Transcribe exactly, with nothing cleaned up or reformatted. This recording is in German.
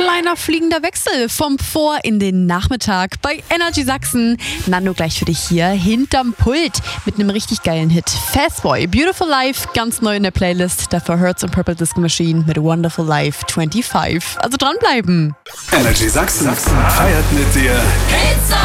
Kleiner fliegender Wechsel vom Vor- in den Nachmittag bei Energy Sachsen. Nando gleich für dich hier hinterm Pult mit einem richtig geilen Hit. Fastboy, Beautiful Life, ganz neu in der Playlist. Dafür Hertz und Purple Disco Machine mit Wonderful Life fünfundzwanzig. Also dranbleiben. Energy Sachsen feiert mit dir. Hits